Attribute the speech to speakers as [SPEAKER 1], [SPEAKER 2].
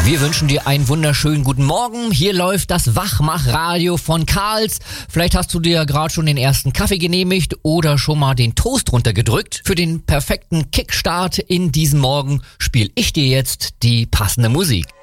[SPEAKER 1] Wir wünschen dir einen wunderschönen guten Morgen. Hier läuft das Wachmachradio von Karls. Vielleicht hast du dir gerade schon den ersten Kaffee genehmigt oder schon mal den Toast runtergedrückt. Für den perfekten Kickstart in diesem Morgen spiele ich dir jetzt die passende Musik.